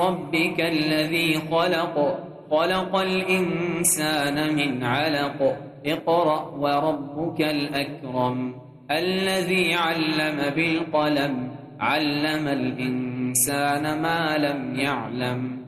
ربك الذي خلق الإنسان من علق اقرأ وربك الأكرم الذي علم بالقلم علم الإنسان ما لم يعلم